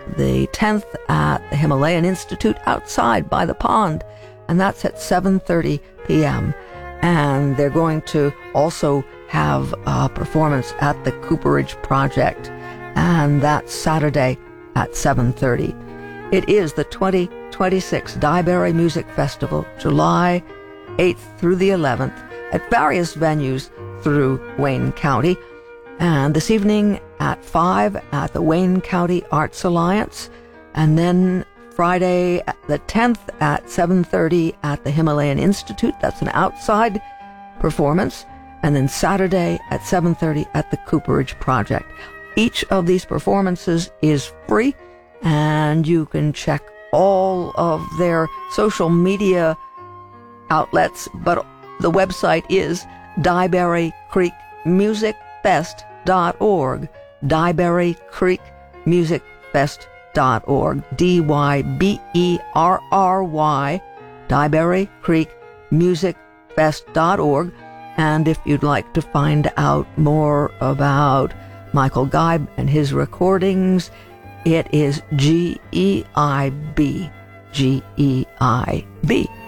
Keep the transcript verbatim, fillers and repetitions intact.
the tenth at the Himalayan Institute outside by the pond, and that's at seven thirty p.m. And they're going to also have a performance at the Cooperage Project, and that's Saturday at seven thirty. It is the twenty twenty-six Dyeberry Music Festival, July eighth through the eleventh, at various venues through Wayne County. And this evening at five at the Wayne County Arts Alliance, and then Friday the tenth at seven thirty at the Himalayan Institute. That's an outside performance. And then Saturday at seven thirty at the Cooperage Project. Each of these performances is free, and you can check all of their social media outlets, but the website is Dyeberry Creek Music Fest dot org. Dyeberry Creek Music Fest dot org. D Y B E R R Y. Dyeberry Creek Music Fest dot org. And if you'd like to find out more about Michael Geib and his recordings, it is G E I B. G E I B.